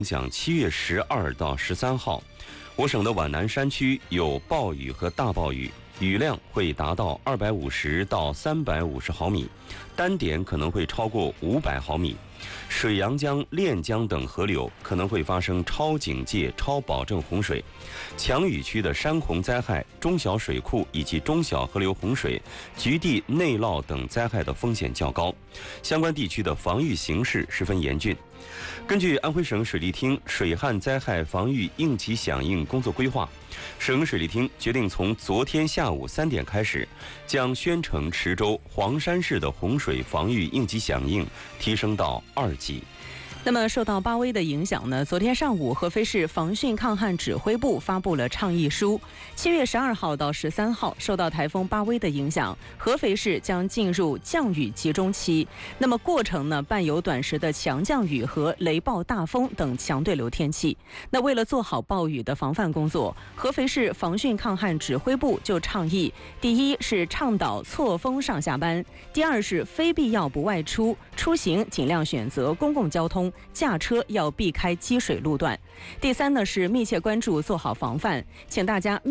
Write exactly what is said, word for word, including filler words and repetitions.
影响七月十二到十三号，我省的皖南山区有暴雨和大暴雨，雨量会达到二百五十到三百五十毫米，单点可能会超过五百毫米。水阳江、练江等河流可能会发生超警戒、超保证洪水。强雨区的山洪灾害、中小水库以及中小河流洪水、局地内涝等灾害的风险较高，相关地区的防御形势十分严峻。根据安徽省水利厅水旱灾害防御应急响应工作规划，省水利厅决定从昨天下午三点开始，将宣城、池州、黄山市的洪水防御应急响应提升到二级。 那么受到八威的影响呢，昨天上午合肥市防汛抗旱指挥部发布了倡议书。七月十二号到十三号，受到台风八威的影响，合肥市将进入降雨集中期。那么过程呢，伴有短时的强降雨和雷暴大风等强对流天气。那为了做好暴雨的防范工作，合肥市防汛抗旱指挥部就倡议：第一是倡导错峰上下班；第二是非必要不外出，出行尽量选择公共交通。驾车要避开积水路段。第三呢是密切关注，做好防范，请大家